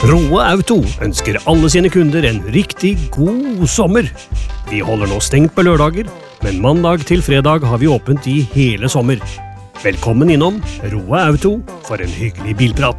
Roe Auto ønsker alle sine kunder en riktig god sommer. Vi holder nå stengt på lørdager, men mandag til fredag har vi åpent i hele sommer. Velkommen innom Roe Auto for en hyggelig bilprat.